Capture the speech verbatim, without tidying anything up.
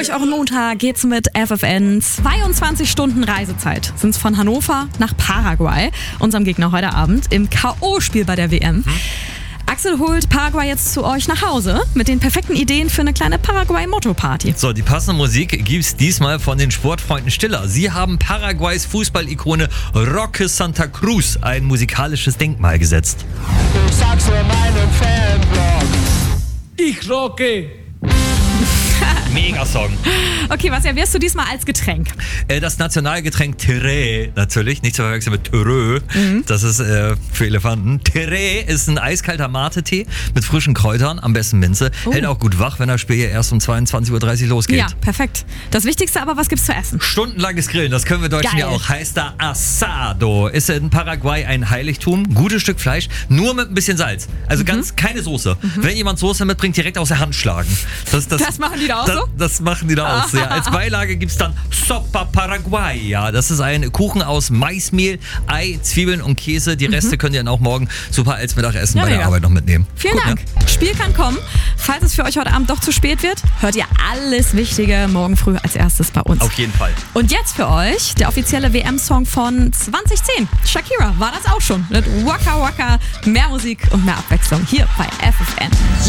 Durch euren Montag geht's mit F F N. zweiundzwanzig Stunden Reisezeit sind's von Hannover nach Paraguay, unserem Gegner heute Abend, im K O-Spiel bei der W M. Hm. Axel holt Paraguay jetzt zu euch nach Hause mit den perfekten Ideen für eine kleine Paraguay-Motto-Party. So, die passende Musik gibt's diesmal von den Sportfreunden Stiller. Sie haben Paraguays Fußballikone Roque Santa Cruz ein musikalisches Denkmal gesetzt. Ich sag's in meinem Fanblog. Ich rocke. Mega Song. Okay, was servierst du diesmal als Getränk? Äh, das Nationalgetränk Terré, natürlich, nicht zu verwechseln mit Terreux, mhm. das ist äh, für Elefanten. Terré ist ein eiskalter Mate-Tee mit frischen Kräutern, am besten Minze. Oh. Hält auch gut wach, wenn das Spiel hier erst um zweiundzwanzig Uhr dreißig losgeht. Ja, perfekt. Das Wichtigste aber, was gibt's zu essen? Stundenlanges Grillen, das können wir Deutschen Geil. ja auch. Heißt da Asado. Ist in Paraguay ein Heiligtum. Gutes Stück Fleisch, nur mit ein bisschen Salz. Also mhm. ganz keine Soße. Mhm. Wenn jemand Soße mitbringt, direkt aus der Hand schlagen. Das, das, das machen die da auch das, so? Das machen die da auch so. Ja. Als Beilage gibt es dann Sopa Paraguaya. Das ist ein Kuchen aus Maismehl, Ei, Zwiebeln und Käse. Die Reste mhm. könnt ihr dann auch morgen super als Mittagessen ja, bei der mega. Arbeit noch mitnehmen. Vielen Gut, Dank. Ne? Spiel kann kommen. Falls es für euch heute Abend doch zu spät wird, hört ihr alles Wichtige morgen früh als erstes bei uns. Auf jeden Fall. Und jetzt für euch der offizielle W M-Song von zwanzig zehn. Shakira war das auch schon. Mit Waka Waka. Mehr Musik und mehr Abwechslung hier bei F F N.